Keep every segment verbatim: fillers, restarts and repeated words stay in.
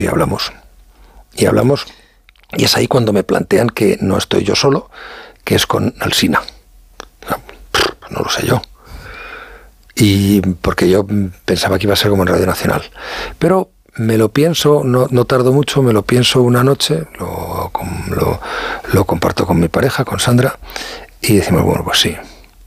y hablamos. Y hablamos, y es ahí cuando me plantean que no estoy yo solo, que es con Alsina. No lo sé yo. Y porque yo pensaba que iba a ser como en Radio Nacional. Pero me lo pienso, no, no tardo mucho, me lo pienso una noche, lo, lo, lo comparto con mi pareja, con Sandra, y decimos, bueno, pues sí.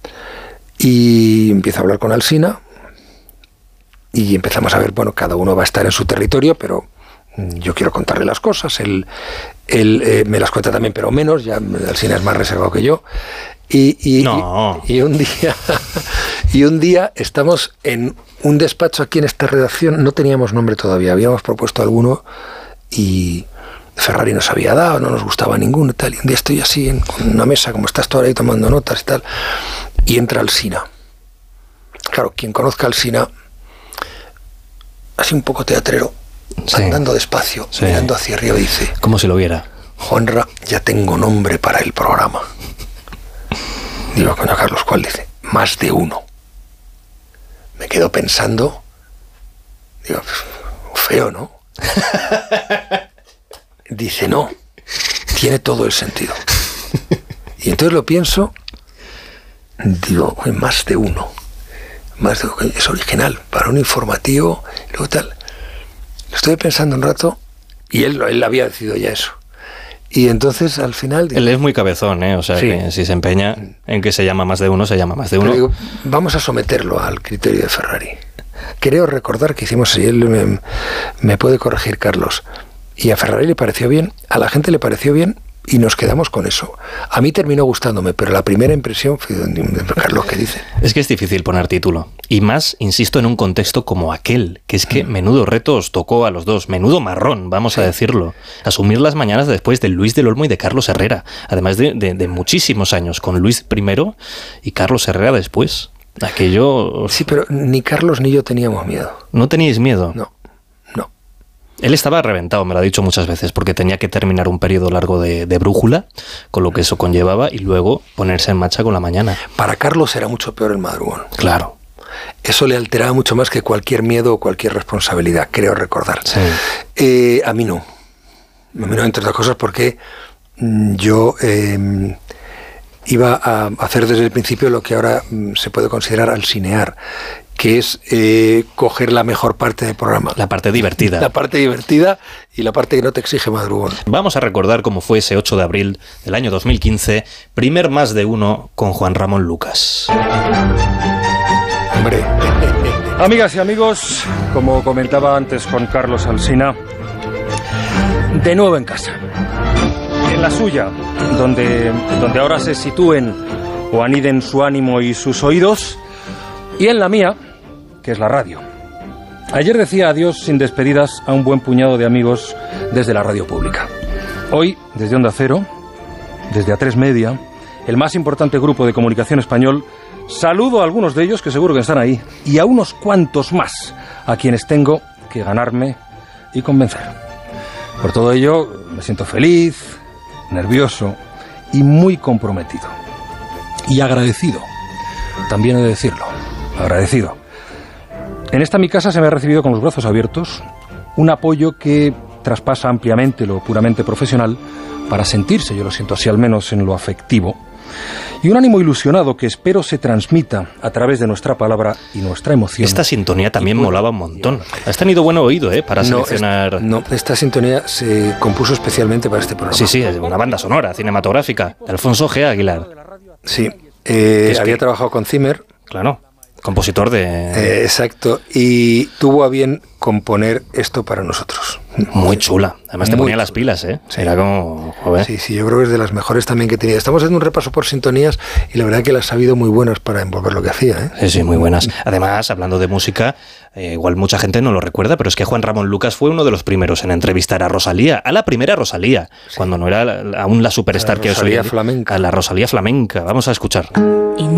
Y empiezo a hablar con Alsina, y empezamos a ver, bueno, cada uno va a estar en su territorio, pero yo quiero contarle las cosas, él, él eh, me las cuenta también, pero menos, ya Alsina es más reservado que yo. Y, y, no. y, y un día y un día estamos en un despacho aquí en esta redacción, no teníamos nombre todavía, habíamos propuesto alguno y Ferrari nos había dado, no nos gustaba ninguno y tal, y un día estoy así en con una mesa como estás tú ahora ahí tomando notas y tal, y entra Alsina. Claro, quien conozca a Alsina, así un poco teatrero, sí, andando despacio, sí, mirando hacia arriba, dice, como si lo viera: Juanra, ya tengo nombre para el programa. Digo, coño, Carlos, ¿cuál? Dice, Más de Uno. Me quedo pensando, digo, pues, feo, ¿no? Dice, no, tiene todo el sentido. Y entonces lo pienso, digo, Más de Uno. Más de Uno, es original, para un informativo, y luego tal. Lo estoy pensando un rato, y él, él había decidido ya eso. Y entonces, al final... Digo, él es muy cabezón, ¿eh? O sea, sí, que si se empeña en que se llama Más de Uno, se llama Más de Uno. Digo, vamos a someterlo al criterio de Ferrari. Creo recordar que hicimos, y él me, me puede corregir, Carlos, y a Ferrari le pareció bien, a la gente le pareció bien, y nos quedamos con eso. A mí terminó gustándome, pero la primera impresión fue de, de Carlos, ¿qué dice? Es que es difícil poner título. Y más, insisto, en un contexto como aquel, que es que menudo reto os tocó a los dos, menudo marrón, vamos sí. a decirlo. Asumir las mañanas después de Luis del Olmo y de Carlos Herrera, además de, de, de muchísimos años, con Luis primero y Carlos Herrera después. Aquello... Sí, pero ni Carlos ni yo teníamos miedo. ¿No teníais miedo? No. Él estaba reventado, me lo ha dicho muchas veces, porque tenía que terminar un periodo largo de, de brújula, con lo que eso conllevaba, y luego ponerse en marcha con la mañana. Para Carlos era mucho peor el madrugón. Claro. Eso le alteraba mucho más que cualquier miedo o cualquier responsabilidad, creo recordar. Sí. Eh, a mí no. A mí no, entre otras cosas, porque yo eh, iba a hacer desde el principio lo que ahora se puede considerar alsinear, que es eh, coger la mejor parte del programa. La parte divertida. La parte divertida y la parte que no te exige madrugón. Vamos a recordar cómo fue ese ocho de abril del año dos mil quince, primer Más de Uno con Juan Ramón Lucas. Hombre. Amigas y amigos, como comentaba antes con Carlos Alsina, de nuevo en casa. En la suya, donde, donde ahora se sitúen o aniden su ánimo y sus oídos, y en la mía, que es la radio. Ayer decía adiós sin despedidas a un buen puñado de amigos desde la radio pública. Hoy, desde Onda Cero, desde A tres Media, el más importante grupo de comunicación español, saludo a algunos de ellos que seguro que están ahí, y a unos cuantos más a quienes tengo que ganarme y convencer. Por todo ello, me siento feliz, nervioso y muy comprometido. Y agradecido, también he de decirlo. Agradecido. En esta mi casa se me ha recibido con los brazos abiertos un apoyo que traspasa ampliamente lo puramente profesional para sentirse, yo lo siento así al menos en lo afectivo, y un ánimo ilusionado que espero se transmita a través de nuestra palabra y nuestra emoción. Esta sintonía también molaba un montón. Has tenido buen oído, ¿eh? Para no, seleccionar... Es, no, esta sintonía se compuso especialmente para este programa. Sí, sí, es una banda sonora, cinematográfica, de Alfonso G. Aguilar. Sí, eh, es había que... trabajado con Zimmer. Claro. Compositor de... Eh, exacto, y tuvo a bien componer esto para nosotros. Muy chula, además te Muy ponía chula. las pilas, ¿eh? Sí. Era como... Joder. Sí, sí, yo creo que es de las mejores también que tenía. Estamos haciendo un repaso por sintonías y la verdad que las ha habido muy buenas para envolver lo que hacía, ¿eh? Sí, sí, muy buenas. Además, hablando de música, eh, igual mucha gente no lo recuerda, pero es que Juan Ramón Lucas fue uno de los primeros en entrevistar a Rosalía, a la primera Rosalía, sí. Cuando no era la, aún la superstar la que Rosalía es hoy. flamenca. A la Rosalía flamenca. Vamos a escuchar.